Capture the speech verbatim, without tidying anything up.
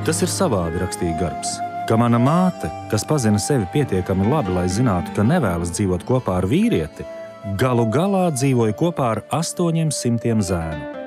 Tas ir savādi, rakstīja Garbs, ka mana māte, kas pazina sevi pietiekami labi, lai zinātu, ka nevēlas dzīvot kopā ar vīrieti, galu galā dzīvoja kopā ar astoņiem simtiem zēnu.